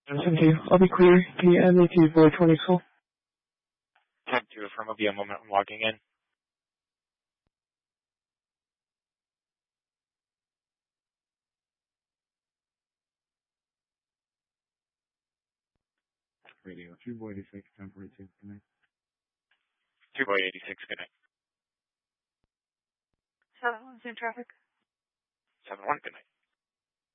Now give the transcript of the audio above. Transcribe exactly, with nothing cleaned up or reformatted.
Thank you. I'll be clear. Can you add me to void twenty call? ten two affirm. Will be a moment. I'm logging in. Radio two boy eighty-six ten forty-two. Connect. two boy eighty-six. Connect. seven one, same traffic. seven one. Connect.